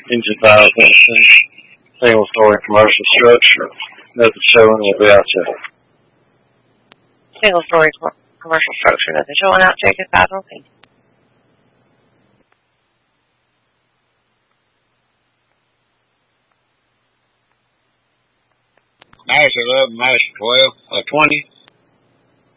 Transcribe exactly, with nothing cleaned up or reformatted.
engine files and single story commercial structure. Nothing showing will be out there. Single story commercial structure, nothing showing out there, just five okay. Mash eleven, mash twelve, uh, twenty.